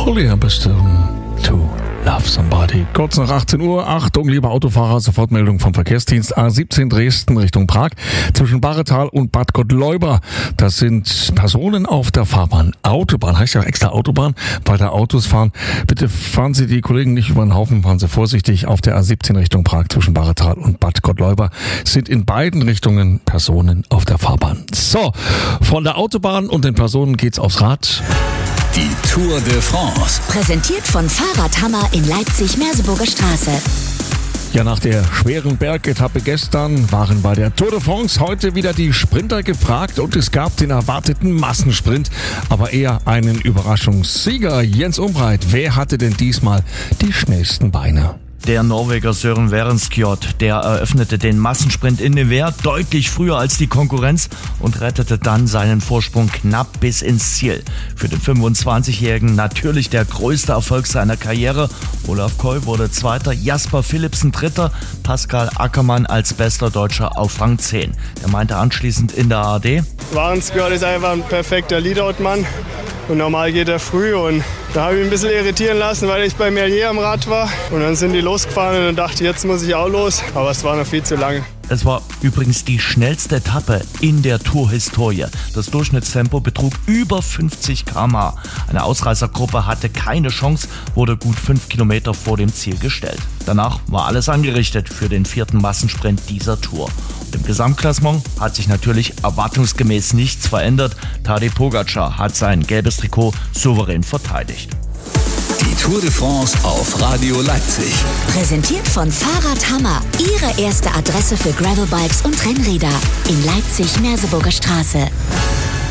Julia Beston to Love Somebody. Kurz nach 18 Uhr. Achtung, liebe Autofahrer, Sofortmeldung vom Verkehrsdienst A17 Dresden Richtung Prag. Zwischen Barretal und Bad Gottleuba. Das sind Personen auf der Fahrbahn. Autobahn, heißt ja extra Autobahn, weil da Autos fahren. Bitte fahren Sie die Kollegen nicht über den Haufen, fahren Sie vorsichtig auf der A17 Richtung Prag zwischen Barretal und Bad Gottleuba. Sind in beiden Richtungen Personen auf der Fahrbahn. So, von der Autobahn und den Personen geht's aufs Rad. Die Tour de France. Präsentiert von Fahrradhammer in Leipzig-Merseburger Straße. Ja, nach der schweren Bergetappe gestern waren bei der Tour de France heute wieder die Sprinter gefragt und es gab den erwarteten Massensprint, aber eher einen Überraschungssieger. Jens Umbreit, wer hatte denn diesmal die schnellsten Beine? Der Norweger Søren Werenskiold, der eröffnete den Massensprint in Nevers deutlich früher als die Konkurrenz und rettete dann seinen Vorsprung knapp bis ins Ziel. Für den 25-Jährigen natürlich der größte Erfolg seiner Karriere. Olaf Koy wurde Zweiter, Jasper Philipsen Dritter, Pascal Ackermann als bester Deutscher auf Rang 10. Er meinte anschließend in der ARD: Werenskiold ist einfach ein perfekter Leadout-Mann. Und normal geht er früh und da habe ich mich ein bisschen irritieren lassen, weil ich bei Merlier am Rad war. Und dann sind die losgefahren und dann dachte ich, jetzt muss ich auch los. Aber es war noch viel zu lange. Es war übrigens die schnellste Etappe in der Tour-Historie. Das Durchschnittstempo betrug über 50 km/h. Eine Ausreißergruppe hatte keine Chance, wurde gut 5 Kilometer vor dem Ziel gestellt. Danach war alles angerichtet für den 4. Massensprint dieser Tour. Und im Gesamtklassement hat sich natürlich erwartungsgemäß nichts verändert. Tadej Pogačar hat sein gelbes Trikot souverän verteidigt. Die Tour de France auf Radio Leipzig. Präsentiert von Fahrradhammer. Ihre erste Adresse für Gravelbikes und Rennräder in Leipzig-Merseburger Straße.